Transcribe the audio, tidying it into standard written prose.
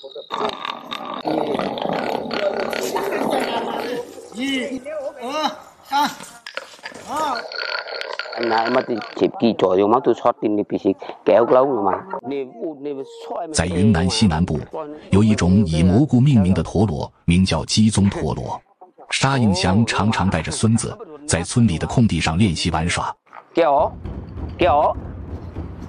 在云南西南部，有一种以蘑菇命名的陀螺，名叫鸡枞陀螺。沙应祥常常带着孙子，在村里的空地上练习玩耍。